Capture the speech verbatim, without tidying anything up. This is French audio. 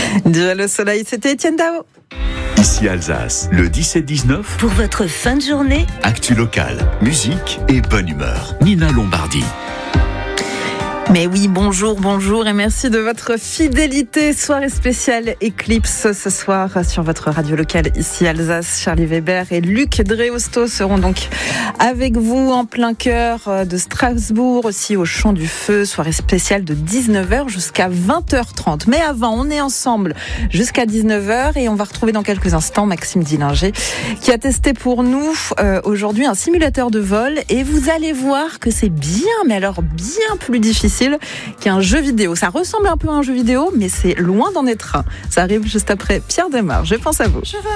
Dire le soleil, c'était Étienne Dao. Ici Alsace, le dix-sept dix-neuf. Pour votre fin de journée, actu locale, musique et bonne humeur. Nina Lombardi. Mais oui, bonjour, bonjour et merci de votre fidélité. Soirée spéciale Eclipse ce soir sur votre radio locale ici Alsace. Charlie Weber et Luc Dreosto seront donc avec vous en plein cœur de Strasbourg, aussi au Champ du Feu. Soirée spéciale de dix-neuf heures jusqu'à vingt heures trente. Mais avant, on est ensemble jusqu'à dix-neuf heures et on va retrouver dans quelques instants Maxime Dillinger qui a testé pour nous euh, aujourd'hui un simulateur de vol et vous allez voir que c'est bien, mais alors bien plus difficile qu'un jeu vidéo. Ça ressemble un peu à un jeu vidéo, mais c'est loin d'en être un. Ça arrive juste après Pierre Desmar. Je pense à vous.